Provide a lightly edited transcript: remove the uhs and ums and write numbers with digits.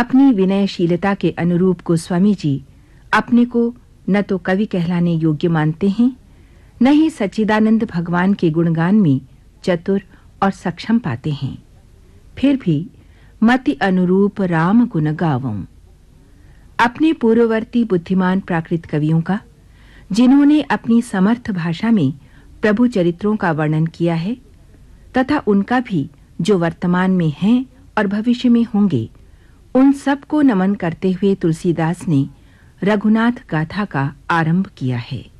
अपनी विनयशीलता के अनुरूप गोस्वामी जी अपने को न तो कवि कहलाने योग्य मानते हैं, न ही सच्चिदानंद भगवान के गुणगान में चतुर और सक्षम पाते हैं। फिर भी मति अनुरूप राम गुण गावों। अपने पूर्ववर्ती बुद्धिमान प्राकृत कवियों का, जिन्होंने अपनी समर्थ भाषा में प्रभु चरित्रों का वर्णन किया है, तथा उनका भी जो वर्तमान में हैं और भविष्य में होंगे, उन सब को नमन करते हुए तुलसीदास ने रघुनाथ गाथा का आरंभ किया है।